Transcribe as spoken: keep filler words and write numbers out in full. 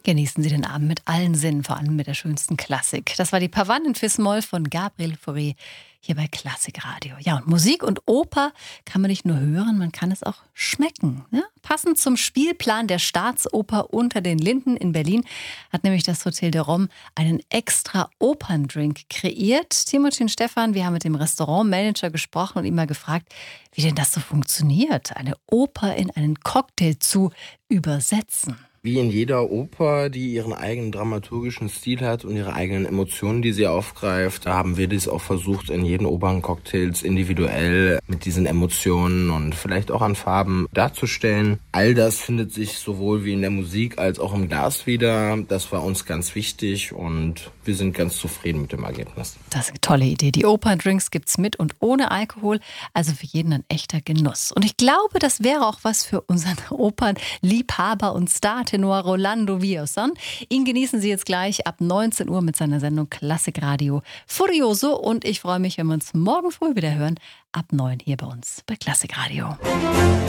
Genießen Sie den Abend mit allen Sinnen, vor allem mit der schönsten Klassik. Das war die Pavane in Fis-Moll von Gabriel Fauré hier bei Klassikradio. Ja, und Musik und Oper kann man nicht nur hören, man kann es auch schmecken. Ja? Passend zum Spielplan der Staatsoper Unter den Linden in Berlin hat nämlich das Hotel de Rom einen extra Operndrink kreiert. Timotin Stephan, wir haben mit dem Restaurantmanager gesprochen und ihn mal gefragt, wie denn das so funktioniert, eine Oper in einen Cocktail zu übersetzen. Wie in jeder Oper, die ihren eigenen dramaturgischen Stil hat und ihre eigenen Emotionen, die sie aufgreift, da haben wir das auch versucht, in jeden Operncocktails individuell mit diesen Emotionen und vielleicht auch an Farben darzustellen. All das findet sich sowohl wie in der Musik als auch im Glas wieder. Das war uns ganz wichtig und wir sind ganz zufrieden mit dem Ergebnis. Das ist eine tolle Idee. Die Operndrinks gibt's mit und ohne Alkohol, also für jeden ein echter Genuss. Und ich glaube, das wäre auch was für unseren Opernliebhaber und Star-Tenor Rolando Villazón. Ihn genießen Sie jetzt gleich ab neunzehn Uhr mit seiner Sendung Klassikradio Furioso. Und ich freue mich, wenn wir uns morgen früh wieder hören, ab neun hier bei uns bei Klassikradio.